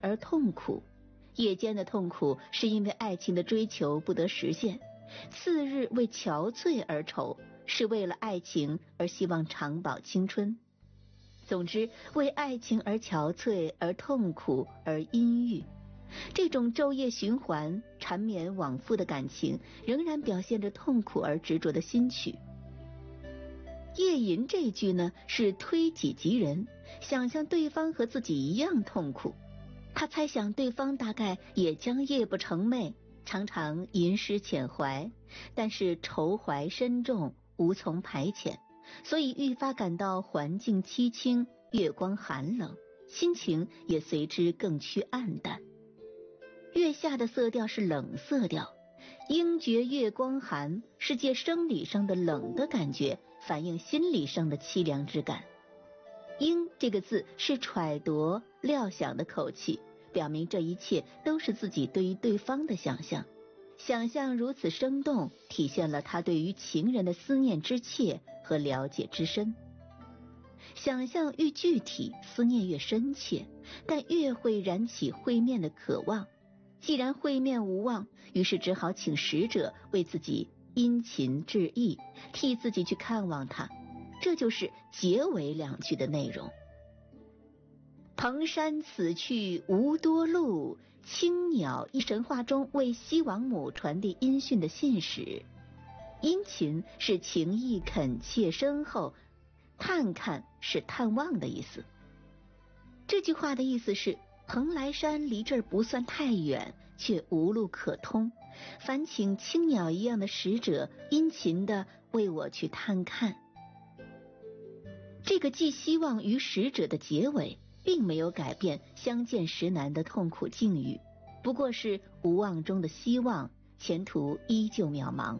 而痛苦。夜间的痛苦是因为爱情的追求不得实现，次日为憔悴而愁，是为了爱情而希望长保青春。总之，为爱情而憔悴，而痛苦，而阴郁。这种昼夜循环、缠绵往复的感情，仍然表现着痛苦而执着的心曲。夜吟这一句呢，是推己及人，想象对方和自己一样痛苦。他猜想对方大概也将夜不成寐，常常吟诗遣怀，但是愁怀深重，无从排遣，所以愈发感到环境凄清，月光寒冷，心情也随之更趋暗淡。月下的色调是冷色调，应觉月光寒，是借生理上的冷的感觉反映心理上的凄凉之感。应这个字是揣度料想的口气，表明这一切都是自己对于对方的想象。想象如此生动，体现了他对于情人的思念之切和了解之深。想象愈具体，思念越深切，但越会燃起会面的渴望。既然会面无望，于是只好请使者为自己殷勤致意，替自己去看望他。这就是结尾两句的内容。蓬山此去无多路，青鸟一神话中为西王母传递音讯的信使。殷勤是情意恳切深厚，探看是探望的意思。这句话的意思是，蓬莱山离这儿不算太远，却无路可通，烦请青鸟一样的使者殷勤地为我去探看。这个寄希望于使者的结尾，并没有改变相见时难的痛苦境遇，不过是无望中的希望，前途依旧渺茫。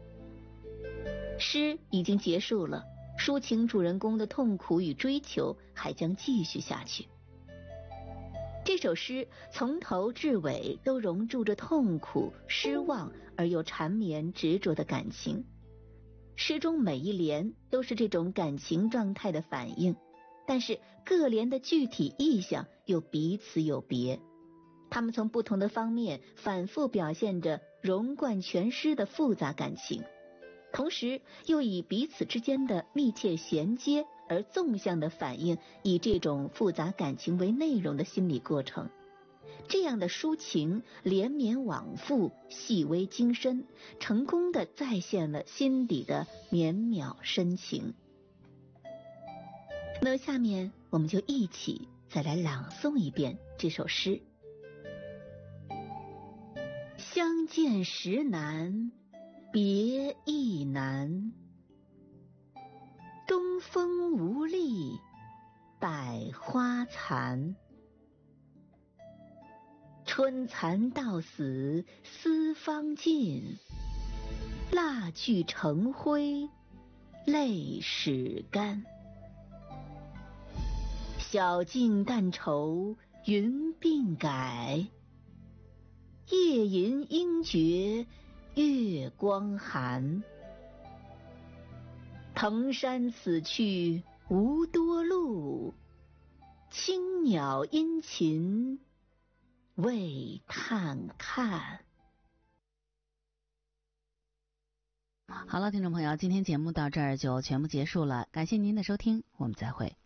诗已经结束了，抒情主人公的痛苦与追求还将继续下去。这首诗从头至尾都融入着痛苦、失望而又缠绵执着的感情。诗中每一联都是这种感情状态的反应，但是各联的具体意象又彼此有别。他们从不同的方面反复表现着融贯全诗的复杂感情，同时又以彼此之间的密切衔接而纵向的反映以这种复杂感情为内容的心理过程。这样的抒情连绵往复，细微精深，成功地再现了心底的绵渺深情。那下面我们就一起再来朗诵一遍这首诗。相见时难，别亦难，东风无力，百花残。春蚕到死丝方尽，蜡炬成灰泪始干。晓镜但愁云鬓改，夜吟应觉月光寒。蓬山此去无多路，青鸟殷勤为探看。 好了，听众朋友，今天节目到这儿就全部结束了，感谢您的收听，我们再会。